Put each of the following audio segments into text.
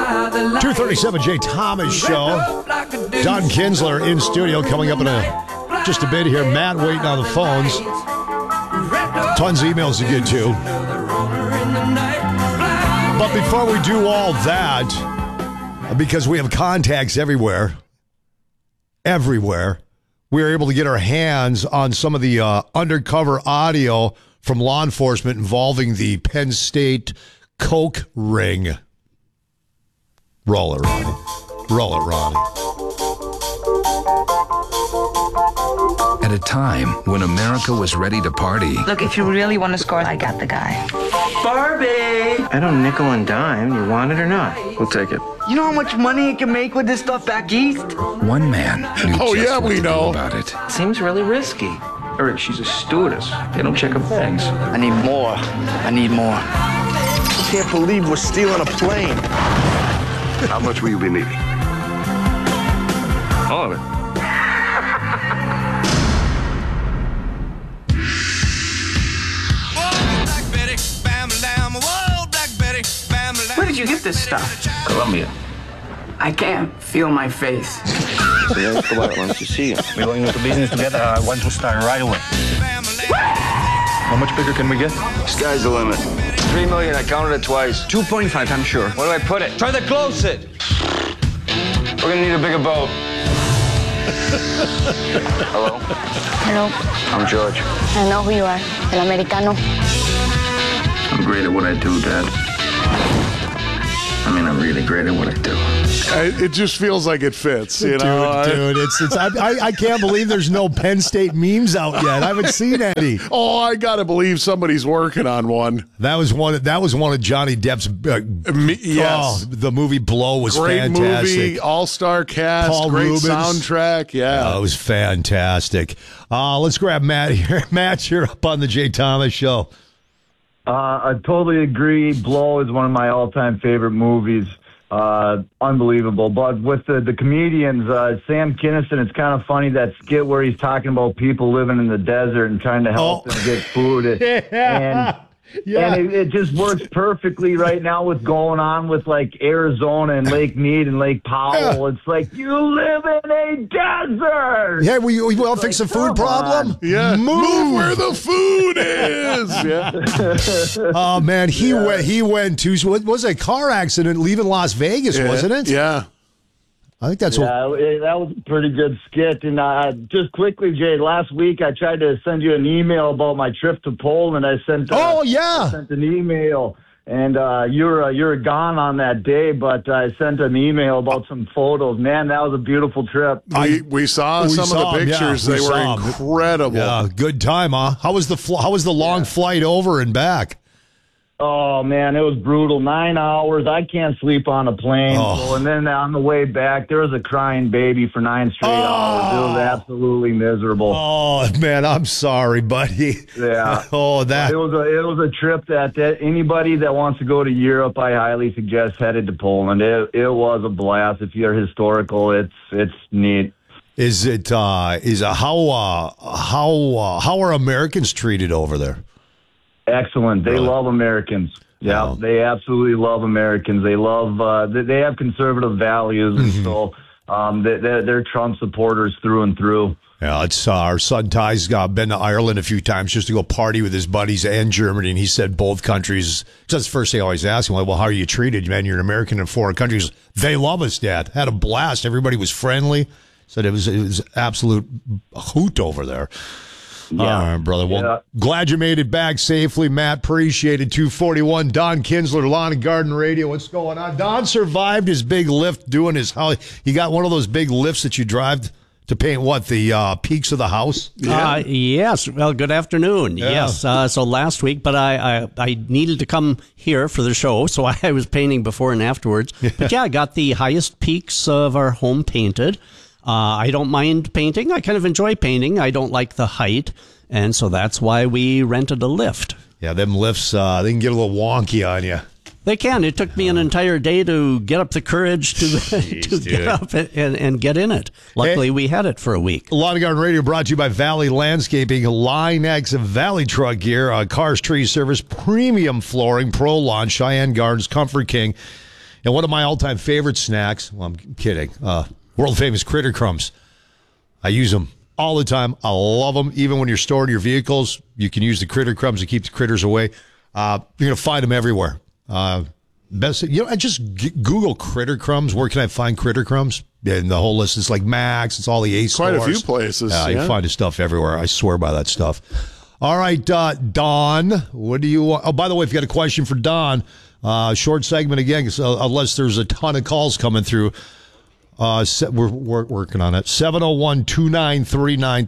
2:37 Jay Thomas Show. Don Kinsler in studio coming up in just a bit here. Matt waiting on the phones. Tons of emails to get to. But before we do all that, because we have contacts everywhere, we are able to get our hands on some of the undercover audio from law enforcement involving the Penn State Coke ring. Roll it, Ronnie. Roll it, Ronnie. At a time when America was ready to party. Look, if you really want to score, I got the guy. Barbie! I don't nickel and dime. You want it or not? We'll take it. You know how much money you can make with this stuff back east? One man knew just what to do about it. Seems really risky. Eric, she's a stewardess. They don't check her bags. I need more. I can't believe we're stealing a plane. How much will you be needing? All of it. Where did you get this stuff? Colombia. I can't feel my face. Why don't you see him? We're going into business together. I want to start right away. How much bigger can we get? Sky's the limit. 3 million, I counted it twice. 2.5, I'm sure. Where do I put it? Try to close it. We're gonna need a bigger boat. Hello? Hello. I'm George. I know who you are. El Americano. I'm great at what I do, Dad. I'm really great at what I do. It just feels like it fits, you know. Dude, I can't believe there's no Penn State memes out yet. I haven't seen any. Oh, I gotta believe somebody's working on one. That was one of Johnny Depp's. Yes, the movie Blow was great fantastic. Movie, all-star cast, Paul great Rubens. soundtrack. Yeah, it was fantastic. Let's grab Matt here. Matt, you're up on the Jay Thomas Show. I totally agree. Blow is one of my all-time favorite movies. Unbelievable. But with the comedians, Sam Kinison, it's kind of funny, that skit where he's talking about people living in the desert and trying to help them get food. And it just works perfectly right now with going on with like Arizona and Lake Mead and Lake Powell. It's like, you live in a desert. Yeah, we all fix the food problem. Yeah, move where the food is. Yeah. Oh man, he went to what was a car accident leaving Las Vegas, wasn't it? Yeah. I think that's that was a pretty good skit. And just quickly, Jay, last week I tried to send you an email about my trip to Poland. I sent I sent an email, and you're gone on that day, but I sent an email about some photos. Man, that was a beautiful trip. We saw some of the pictures. They were incredible. Yeah, good time, huh? How was the long flight over and back? Oh, man, it was brutal. 9 hours. I can't sleep on a plane. So, and then on the way back, there was a crying baby for 9 straight hours. It was absolutely miserable. Oh, man, I'm sorry, buddy. Yeah. It was a trip that anybody that wants to go to Europe, I highly suggest headed to Poland. It was a blast. If you're historical, it's neat. How are Americans treated over there? Excellent. They love Americans. Yeah, they absolutely love Americans. They love. They have conservative values, and so they're Trump supporters through and through. Yeah, it's our son Ty's been to Ireland a few times just to go party with his buddies and Germany, and he said both countries. That's the first thing I always ask him. Like, well, how are you treated, man? You're an American in foreign countries. They love us, Dad. Had a blast. Everybody was friendly. Said it was absolute hoot over there. Yeah. All right, brother. Well, glad you made it back safely, Matt. Appreciate it. 241, Don Kinsler, Lawn and Garden Radio. What's going on? Don survived his big lift doing his house. He got one of those big lifts that you drive to paint the peaks of the house? Yes. Well, good afternoon. Yeah. Yes. So last week, but I needed to come here for the show, so I was painting before and afterwards. But yeah, I got the highest peaks of our home painted. I don't mind painting. I kind of enjoy painting. I don't like the height, and so that's why we rented a lift. Yeah, them lifts, they can get a little wonky on you. They can. It took me an entire day to get up the courage to get up and get in it. Luckily, we had it for a week. Lawn and Garden Radio brought to you by Valley Landscaping, Line-X Valley Truck Gear, Cars Tree Service, Premium Flooring, Pro Lawn, Cheyenne Gardens, Comfort King. And one of my all-time favorite snacks, well, I'm kidding, world-famous Critter Crumbs. I use them all the time. I love them. Even when you're storing your vehicles, you can use the Critter Crumbs to keep the critters away. You're going to find them everywhere. Best, I just Google Critter Crumbs. Where can I find Critter Crumbs? And the whole list is like Max. It's all the Ace Quite stores. a few places. You can find the stuff everywhere. I swear by that stuff. All right, Don, what do you want? Oh, by the way, if you got a question for Don, short segment again, unless there's a ton of calls coming through. We're working on it. 701-293-9000,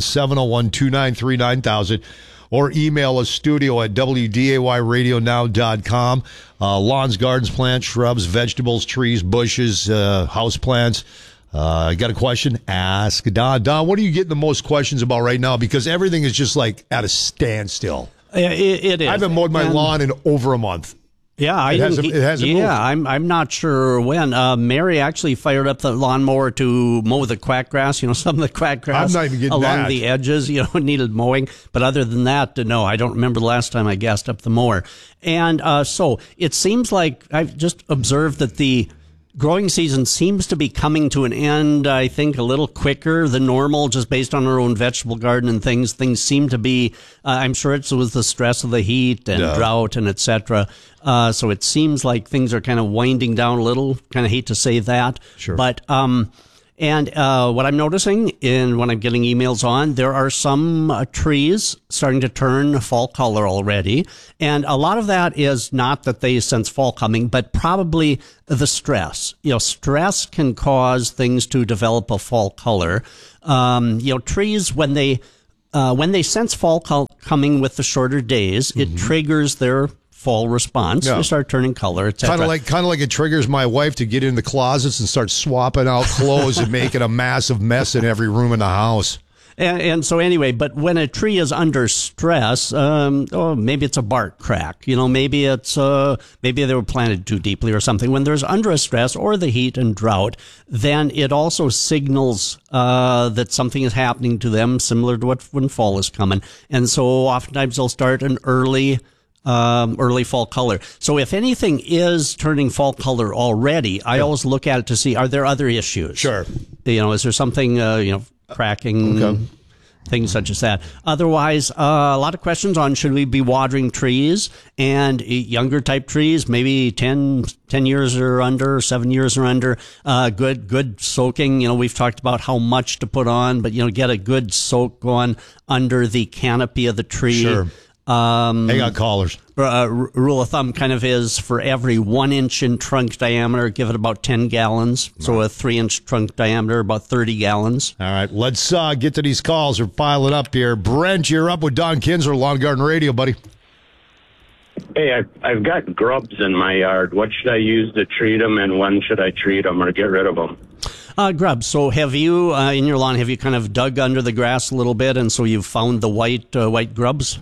701-293-9000, or email us studio at wdayradionow.com. Lawns, gardens, plants, shrubs, vegetables, trees, bushes, house plants. Got a question? Ask Don. Don, what are you getting the most questions about right now? Because everything is just like at a standstill. It is. I haven't mowed my lawn in over a month. Yeah, it hasn't moved. I'm not sure when. Mary actually fired up the lawnmower to mow the quack grass. Some of the quack grass I'm not even getting along that. the edges, needed mowing. But other than that, no, I don't remember the last time I gassed up the mower. And so it seems like I've just observed that the growing season seems to be coming to an end, I think, a little quicker than normal, just based on our own vegetable garden and things. Things seem to be, I'm sure it was the stress of the heat and drought and et cetera. So it seems like things are kind of winding down a little. Kind of hate to say that. Sure. But, what I'm noticing when I'm getting emails on, there are some trees starting to turn fall color already. And a lot of that is not that they sense fall coming, but probably the stress. Stress can cause things to develop a fall color. Trees, when they sense fall coming with the shorter days, it triggers their fall response. They start turning color, etc. Kind of like it triggers my wife to get in the closets and start swapping out clothes and making a massive mess in every room in the house. And so anyway, but when a tree is under stress, maybe it's a bark crack. Maybe it's maybe they were planted too deeply or something. When there's under a stress or the heat and drought, then it also signals that something is happening to them, similar to when fall is coming. And so oftentimes they'll start an early fall color. So if anything is turning fall color already, I always look at it to see, are there other issues? Sure. Is there something, cracking, things such as that. Otherwise, a lot of questions on should we be watering trees, and younger type trees, maybe 10 years or under, 7 years or under, good soaking. We've talked about how much to put on, but, get a good soak going under the canopy of the tree. Sure. Hang on, callers. Rule of thumb kind of is for every 1 inch in trunk diameter, give it about 10 gallons. So a 3-inch trunk diameter, about 30 gallons. All right, let's get to these calls. We're piling up here. Brent, you're up with Don Kinsler, Lawn Garden Radio, buddy. Hey, I've got grubs in my yard. What should I use to treat them, and when should I treat them or get rid of them? Grubs. So have you, in your lawn, have you kind of dug under the grass a little bit, and so you've found the white grubs?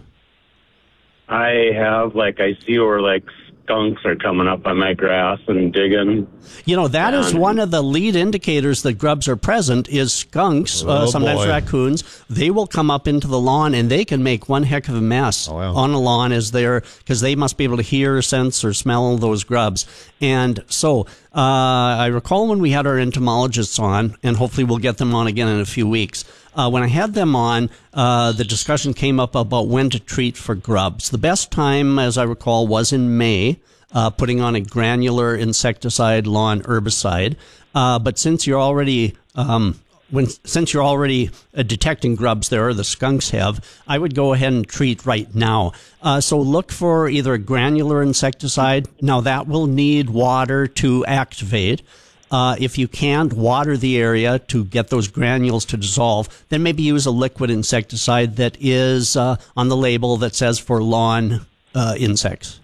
I have, I see where, skunks are coming up on my grass and digging. That is one of the lead indicators that grubs are present is skunks, sometimes raccoons. They will come up into the lawn, and they can make one heck of a mess on a lawn because they must be able to hear, sense, or smell those grubs. And so I recall when we had our entomologists on, and hopefully we'll get them on again in a few weeks, when I had them on, the discussion came up about when to treat for grubs. The best time, as I recall, was in May, putting on a granular insecticide, lawn herbicide. But since you're already detecting grubs there, or the skunks have, I would go ahead and treat right now. So look for either a granular insecticide. Now that will need water to activate. If you can't water the area to get those granules to dissolve, then maybe use a liquid insecticide that is on the label that says for lawn insects.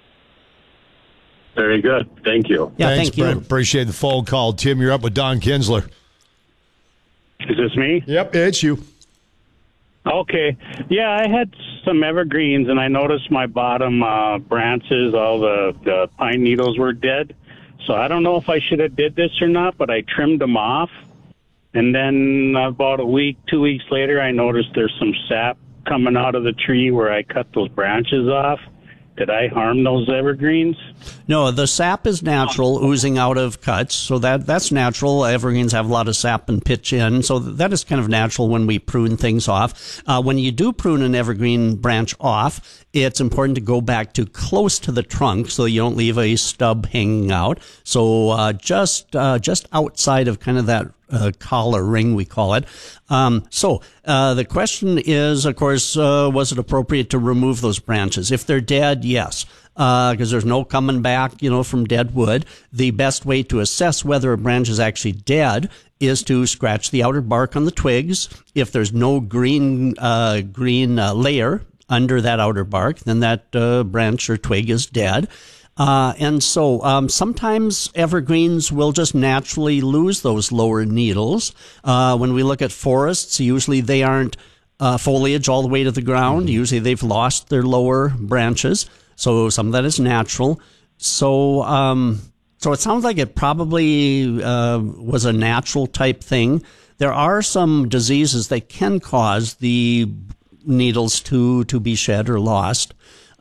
Very good. Thank you. Yeah, Thanks, thank you. Brent. Appreciate the phone call. Tim, you're up with Don Kinsler. Is this me? Yep, it's you. Okay. Yeah, I had some evergreens, and I noticed my bottom branches, all the pine needles were dead. So I don't know if I should have did this or not, but I trimmed them off. And then about 2 weeks later, I noticed there's some sap coming out of the tree where I cut those branches off. Did I harm those evergreens? No, the sap is natural, oozing out of cuts, so that's natural. Evergreens have a lot of sap and pitch in, so that is kind of natural when we prune things off. When you do prune an evergreen branch off, it's important to go back to close to the trunk so you don't leave a stub hanging out. So just outside of kind of that collar ring, we call it. So the question is, of course, was it appropriate to remove those branches? If they're dead, yes, because there's no coming back, from dead wood. The best way to assess whether a branch is actually dead is to scratch the outer bark on the twigs. If there's no green layer under that outer bark, then that branch or twig is dead. And so sometimes evergreens will just naturally lose those lower needles. When we look at forests, usually they aren't foliage all the way to the ground. Usually they've lost their lower branches. So some of that is natural. So it sounds like it probably was a natural type thing. There are some diseases that can cause the needles to be shed or lost.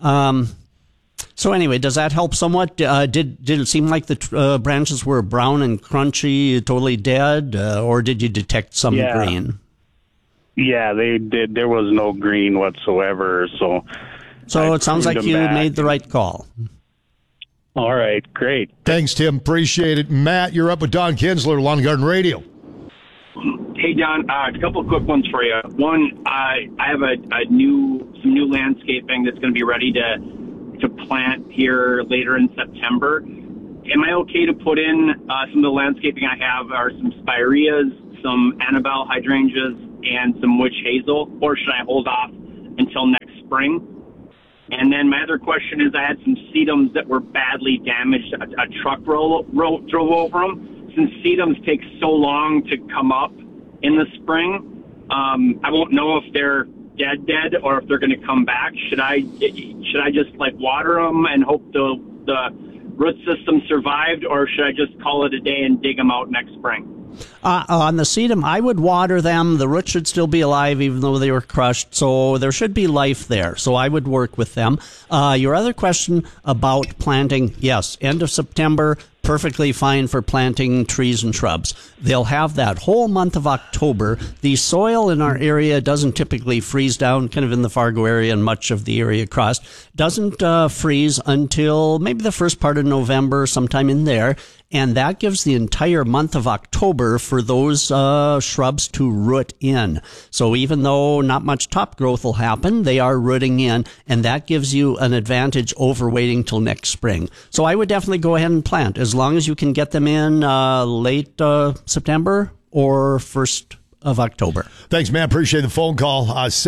So anyway, does that help somewhat? Did it seem like the branches were brown and crunchy, totally dead, or did you detect some green? Yeah, they did. There was no green whatsoever. So it sounds like you made the right call. All right, great. Thanks, Tim. Appreciate it. Matt, you're up with Don Kinsler, Lawn and Garden Radio. Hey, Don, a couple of quick ones for you. One, I have some new landscaping that's going to be ready to plant here later in September. Am I okay to put in some of the landscaping I have are some spireas, some Annabelle hydrangeas, and some witch hazel, or should I hold off until next spring? And then my other question is I had some sedums that were badly damaged. A truck drove over them. Since sedums take so long to come up in the spring, I won't know if they're dead or if they're going to come back. Should I just water them and hope the root system survived, or should I just call it a day and dig them out next spring? On the sedum, I would water them. The roots should still be alive even though they were crushed, so there should be life there. So I would work with them. Your other question about planting, yes, end of September, perfectly fine for planting trees and shrubs. They'll have that whole month of October. The soil in our area doesn't typically freeze down, kind of in the Fargo area and much of the area across. Doesn't freeze until maybe the first part of November, sometime in there. And that gives the entire month of October for those shrubs to root in. So even though not much top growth will happen, they are rooting in, and that gives you an advantage over waiting till next spring. So I would definitely go ahead and plant, as long as you can get them in late September or 1st of October. Thanks, man. Appreciate the phone call.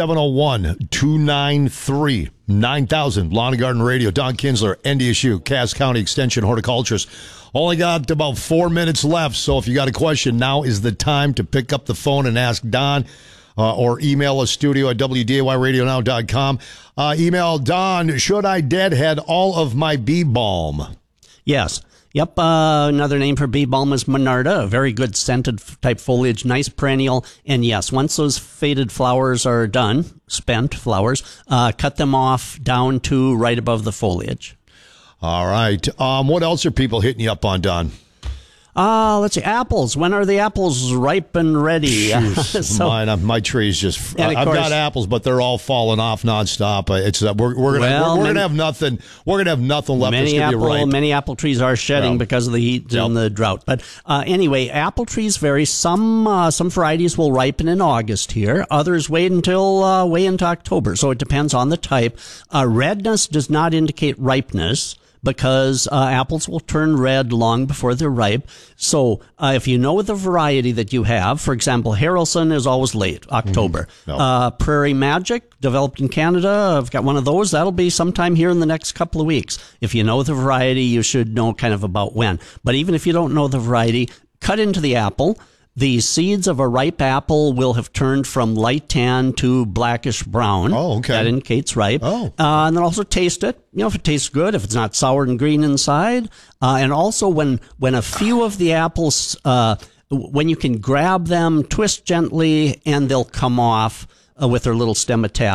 701-293-9000. Lawn and Garden Radio. Don Kinsler, NDSU, Cass County Extension Horticulturist. Only got about 4 minutes left, so if you got a question, now is the time to pick up the phone and ask Don, or email us studio at wdayradionow.com. Email Don, should I deadhead all of my bee balm? Yes. Yep, another name for bee balm is Monarda, a very good scented type foliage, nice perennial. And yes, once those faded flowers are done, spent flowers, cut them off down to right above the foliage. All right. What else are people hitting you up on, Don? Let's see. Apples. When are the apples ripe and ready? My tree's just. I've got apples, but they're all falling off nonstop. It's we're gonna have nothing. We're gonna have nothing left. Many apple trees are shedding because of the heat and the drought. But anyway, apple trees vary. Some varieties will ripen in August here. Others wait until way into October. So it depends on the type. Redness does not indicate ripeness, because apples will turn red long before they're ripe. So if you know the variety that you have, for example, Harrelson is always late, October. Prairie Magic, developed in Canada, I've got one of those. That'll be sometime here in the next couple of weeks. If you know the variety, you should know kind of about when. But even if you don't know the variety, cut into the apple. The seeds of a ripe apple will have turned from light tan to blackish brown. Oh, okay. That indicates ripe. Oh. And then also taste it. If it tastes good, if it's not sour and green inside. And also when a few of the apples, when you can grab them, twist gently, and they'll come off with their little stem attached.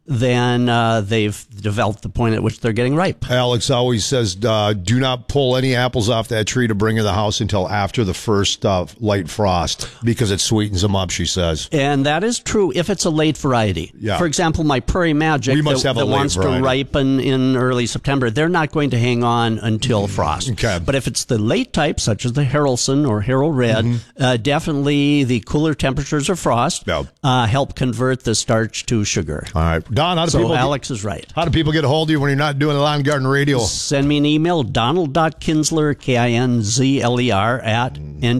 then they've developed the point at which they're getting ripe. Alex always says, do not pull any apples off that tree to bring in the house until after the first light frost, because it sweetens them up, she says. And that is true if it's a late variety. Yeah. For example, my Prairie Magic that wants to ripen in early September, they're not going to hang on until frost. Okay. But if it's the late type, such as the Harrelson or Harold Red, definitely the cooler temperatures of frost help convert the starch to sugar. All right. Don, Alex is right. How do people get a hold of you when you're not doing the Lawn and Garden Radio? Send me an email, donald.kinsler, KINZLER, at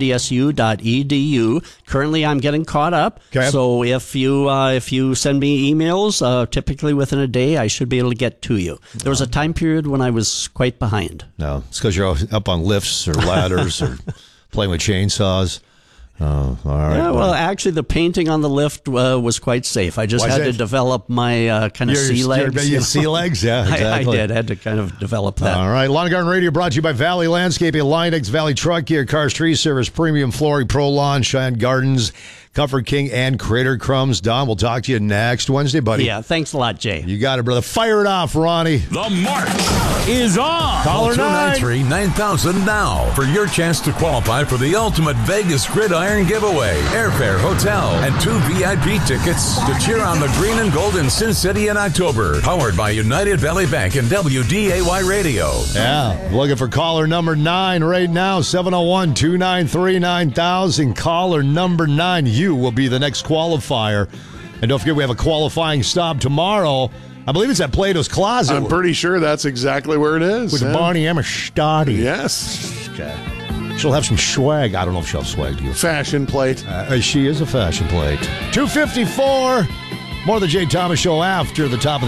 ndsu.edu. Currently, I'm getting caught up. Okay. So if you send me emails, typically within a day, I should be able to get to you. There was a time period when I was quite behind. No, it's because you're up on lifts or ladders or playing with chainsaws. Oh, all right. Yeah, well, actually, the painting on the lift was quite safe. I just had to develop my kind of sea legs. Your sea legs? Yeah, exactly. I did. I had to kind of develop that. All right. Lawn and Garden Radio brought to you by Valley Landscaping, Linex, Valley Truck Gear, Cars Tree Service, Premium Flooring, Pro Lawn, Cheyenne Gardens, Comfort King, and Crater Crumbs. Don, we'll talk to you next Wednesday, buddy. Yeah, thanks a lot, Jay. You got it, brother. Fire it off, Ronnie. The march is on. Caller 293-9000 now for your chance to qualify for the ultimate Vegas Gridiron giveaway. Airfare, hotel, and 2 VIP tickets to cheer on the green and gold in Sin City in October. Powered by United Valley Bank and WDAY Radio. Yeah, looking for caller number 9 right now, 701-293-9000. Caller number 9. You will be the next qualifier. And don't forget, we have a qualifying stop tomorrow. I believe it's at Plato's Closet. I'm pretty sure that's exactly where it is. With Barney Amistadi. Yes. Okay. She'll have some swag. I don't know if she'll have swag to you. Fashion plate. She is a fashion plate. 254. More of the Jay Thomas Show after the top of the